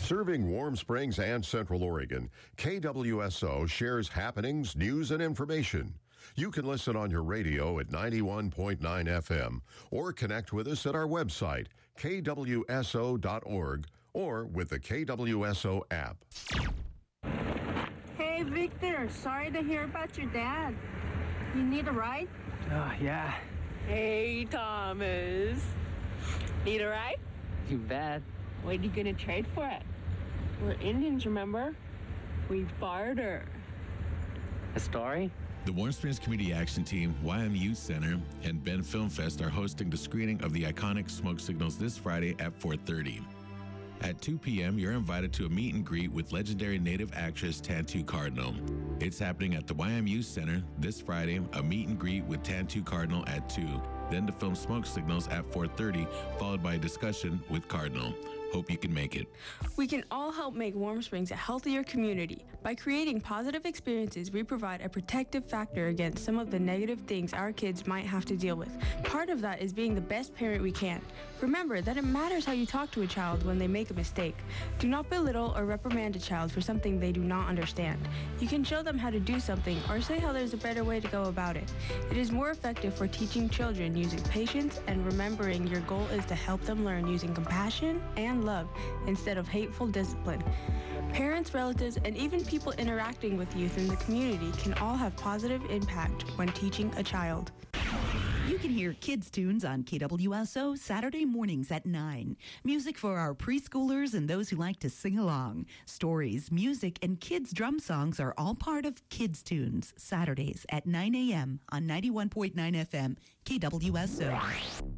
Serving Warm Springs and Central Oregon, KWSO shares happenings, news, and information. You can listen on your radio at 91.9 FM or connect with us at our website, kwso.org, or with the KWSO app. Hey, Victor, sorry to hear about your dad. You need a ride? Oh, yeah. Hey, Thomas. Need a ride? You bet. What are you gonna trade for it? We're Indians, remember? We barter. A story? The Warm Springs Community Action Team, YMU Center, and Ben Film Fest are hosting the screening of the iconic Smoke Signals this Friday at 4:30. At 2 p.m., you're invited to a meet and greet with legendary Native actress Tantoo Cardinal. It's happening at the YMU Center this Friday, a meet and greet with Tantoo Cardinal at 2, then the film Smoke Signals at 4:30, followed by a discussion with Cardinal. Hope you can make it. We can all help make Warm Springs a healthier community. By creating positive experiences, we provide a protective factor against some of the negative things our kids might have to deal with. Part of that is being the best parent we can. Remember that it matters how you talk to a child when they make a mistake. Do not belittle or reprimand a child for something they do not understand. You can show them how to do something or say how there's a better way to go about it. It is more effective for teaching children using patience and remembering your goal is to help them learn using compassion and love instead of hateful discipline. Parents, relatives, and even people interacting with youth in the community can all have positive impact when teaching a child. You can hear Kids Tunes on KWSO Saturday mornings at 9. Music for our preschoolers and those who like to sing along. Stories, music, and kids' drum songs are all part of Kids Tunes, Saturdays at 9 a.m. on 91.9 FM, KWSO.